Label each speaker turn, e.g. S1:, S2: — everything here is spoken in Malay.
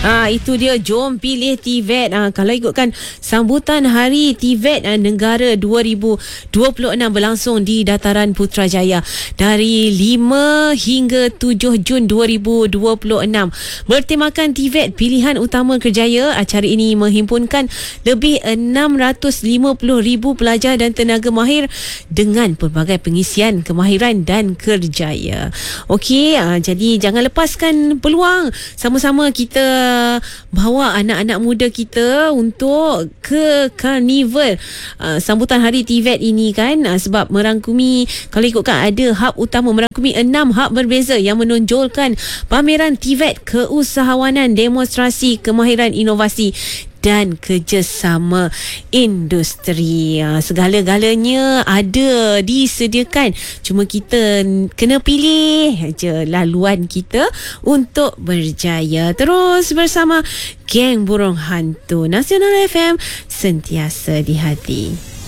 S1: Itu dia, jom pilih TVET. Kalau ikutkan sambutan Hari TVET Negara 2026 berlangsung di Dataran Putrajaya dari 5 hingga 7 Jun 2026. Bertemakan TVET Pilihan Utama Kerjaya, acara ini menghimpunkan lebih 650,000 pelajar dan tenaga mahir dengan pelbagai pengisian kemahiran dan kerjaya. Okey, jadi jangan lepaskan peluang. Sama-sama kita bawa anak-anak muda kita untuk ke karnival sambutan Hari TVET ini kan, sebab merangkumi, kalau ikutkan ada hub utama, merangkumi 6 hub berbeza yang menonjolkan pameran TVET, keusahawanan, demonstrasi kemahiran inovasi dan kerjasama industri. Segala-galanya ada disediakan. Cuma kita kena pilih je laluan kita untuk berjaya. Terus bersama Geng Burung Hantu Nasional FM, sentiasa di hati.